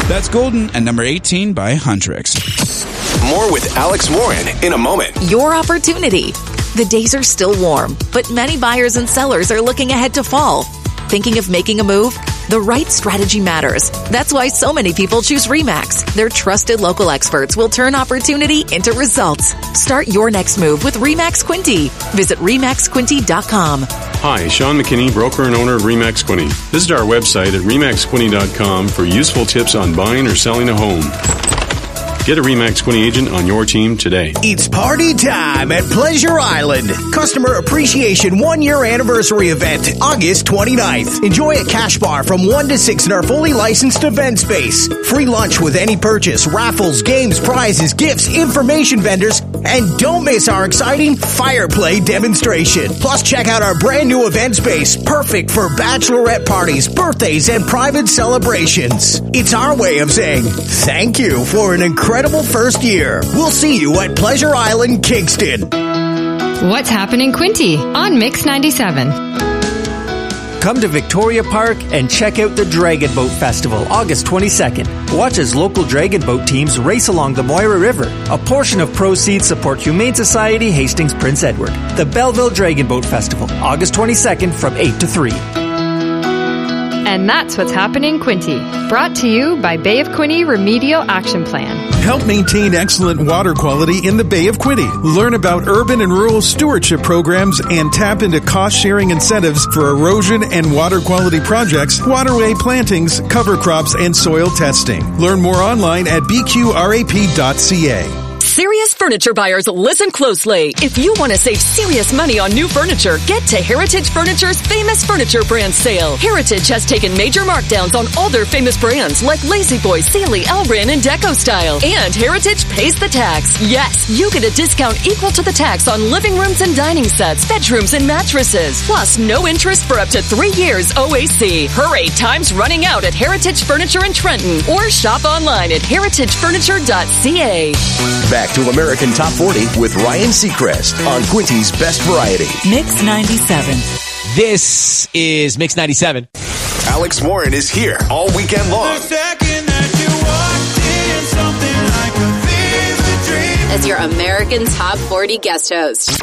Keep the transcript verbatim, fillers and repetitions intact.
That's Golden at number eighteen by Huntrix. More with Alex Warren in a moment. Your opportunity. The days are still warm, but many buyers and sellers are looking ahead to fall. Thinking of making a move? The right strategy matters. That's why so many people choose RE/MAX. Their trusted local experts will turn opportunity into results. Start your next move with RE/MAX Quinte. Visit remax quinte dot com. Hi, Sean McKinney, broker and owner of RE/MAX Quinte. Visit our website at remax quinte dot com for useful tips on buying or selling a home. Get a RE/MAX Quinte agent on your team today. It's party time at Pleasure Island. Customer Appreciation one-year anniversary event, August twenty-ninth. Enjoy a cash bar from one to six in our fully licensed event space. Free lunch with any purchase, raffles, games, prizes, gifts, information vendors, and don't miss our exciting fire play demonstration. Plus, check out our brand new event space, perfect for bachelorette parties, birthdays, and private celebrations. It's our way of saying thank you for an incredible Incredible first year. We'll see you at Pleasure Island, Kingston. What's happening, Quinte on Mix ninety-seven? Come to Victoria Park and check out the Dragon Boat Festival, August twenty-second. Watch as local dragon boat teams race along the Moira River. A portion of proceeds support Humane Society Hastings Prince Edward. The Belleville Dragon Boat Festival, August twenty-second from eight to three. And that's what's happening, Quinte. Brought to you by Bay of Quinte Remedial Action Plan. Help maintain excellent water quality in the Bay of Quinte. Learn about urban and rural stewardship programs and tap into cost-sharing incentives for erosion and water quality projects, waterway plantings, cover crops, and soil testing. Learn more online at b q r a p dot c a. Serious furniture buyers, listen closely. If you want to save serious money on new furniture, get to Heritage Furniture's Famous Furniture Brand Sale. Heritage has taken major markdowns on all their famous brands like La-Z-Boy, Sealy, Elbran, and Deco Style. And Heritage pays the tax. Yes, you get a discount equal to the tax on living rooms and dining sets, bedrooms, and mattresses. Plus, no interest for up to three years O A C. Hurry, time's running out at Heritage Furniture in Trenton. Or shop online at heritage furniture dot c a. Back to American Top forty with Ryan Seacrest on Quinte's Best Variety. Mix ninety-seven. This is Mix ninety-seven. Alex Warren is here all weekend long. As your American Top forty guest host.